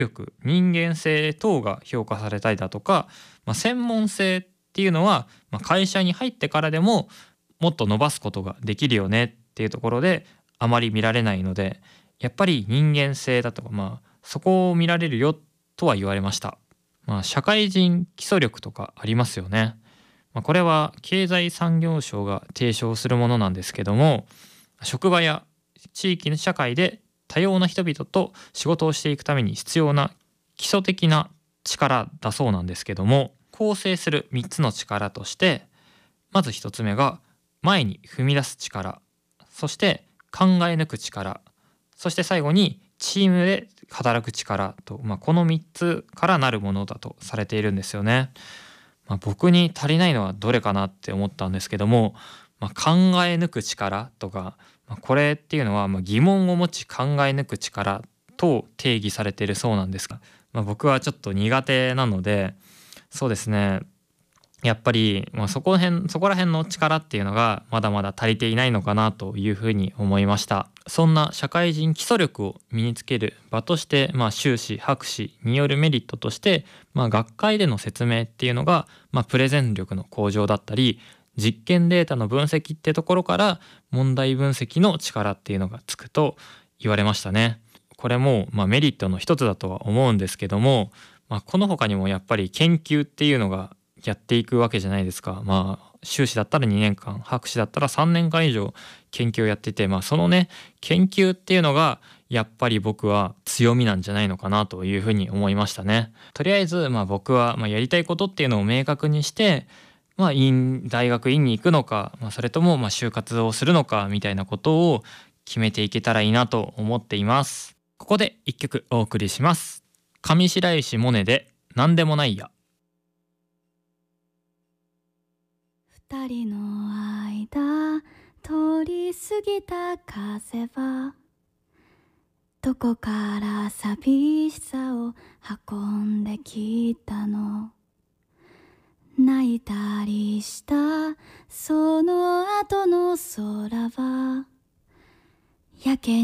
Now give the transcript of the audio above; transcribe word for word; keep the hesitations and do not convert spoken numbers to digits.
力、人間性等が評価されたりだとか、まあ、専門性っていうのは、まあ、会社に入ってからでももっと伸ばすことができるよねっていうところであまり見られないので、やっぱり人間性だとか、まあ、そこを見られるよとは言われました。まあ、社会人基礎力とかありますよね。まあ、これは経済産業省が提唱するものなんですけども、職場や地域の社会で多様な人々と仕事をしていくために必要な基礎的な力だそうなんですけども、構成するみっつの力として、まずひとつめが前に踏み出す力、そして考え抜く力、そして最後にチームで働く力と、まあ、このみっつからなるものだとされているんですよね。まあ、僕に足りないのはどれかなって思ったんですけども、まあ、考え抜く力とか、まあ、これっていうのはまあ疑問を持ち考え抜く力と定義されているそうなんですが、まあ、僕はちょっと苦手なので、そうですね、やっぱり、まあ、そこら辺、そこら辺の力っていうのがまだまだ足りていないのかなというふうに思いました。そんな社会人基礎力を身につける場として、まあ、修士博士によるメリットとして、まあ、学会での説明っていうのが、まあ、プレゼン力の向上だったり、実験データの分析ってところから問題分析の力っていうのがつくと言われましたね。これもまあメリットの一つだとは思うんですけども、まあ、この他にもやっぱり研究っていうのがやっていくわけじゃないですか。まあ修士だったらにねんかん、博士だったらさんねんかん以上研究をやってて、まあそのね研究っていうのがやっぱり僕は強みなんじゃないのかなというふうに思いましたね。とりあえずまあ僕はまあやりたいことっていうのを明確にして、まあ院大学院に行くのか、まあ、それともまあ就活をするのかみたいなことを決めていけたらいいなと思っています。ここで一曲お送りします。上白石萌音でなんでもないや。 二人の間通り過ぎた風はどこから寂しさを運んできたの。泣いたりしたその後の空はやけに